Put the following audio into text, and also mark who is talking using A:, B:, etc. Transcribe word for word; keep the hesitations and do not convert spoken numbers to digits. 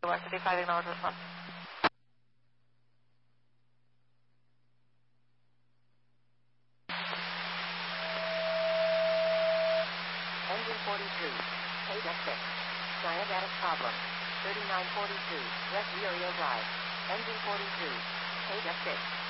A: West fifty-five, acknowledge response.
B: Engine forty-two, K F six. Diabatic problem. thirty-nine forty-two, West Uriel Drive. Engine forty-two, K F six.